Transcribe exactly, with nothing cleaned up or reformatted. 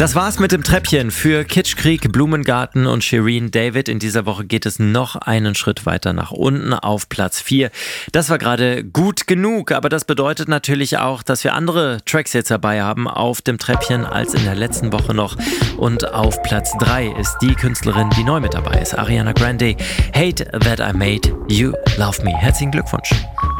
Das war's mit dem Treppchen für Kitschkrieg, Blumengarten und Shirin David. In dieser Woche geht es noch einen Schritt weiter nach unten auf Platz vier. Das war gerade gut genug, aber das bedeutet natürlich auch, dass wir andere Tracks jetzt dabei haben auf dem Treppchen als in der letzten Woche noch. Und auf Platz drei ist die Künstlerin, die neu mit dabei ist, Ariana Grande. Hate That I Made You Love Me. Herzlichen Glückwunsch.